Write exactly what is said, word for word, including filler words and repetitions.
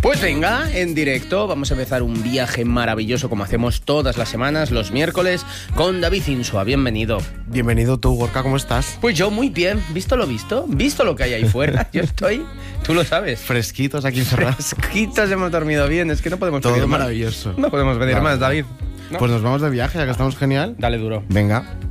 Pues venga, en directo vamos a empezar un viaje maravilloso como hacemos todas las semanas, los miércoles, con David Insua. Bienvenido. Bienvenido tú, Gorka, ¿cómo estás? Pues yo muy bien, ¿visto lo visto? ¿Visto lo que hay ahí fuera? Yo estoy, tú lo sabes. Fresquitos aquí encerrados. Fresquitos, hemos dormido bien, es que no podemos pedir Todo más. maravilloso. No podemos pedir Vale. más, David. ¿No? Pues nos vamos de viaje, ya que estamos genial. Dale duro. Venga.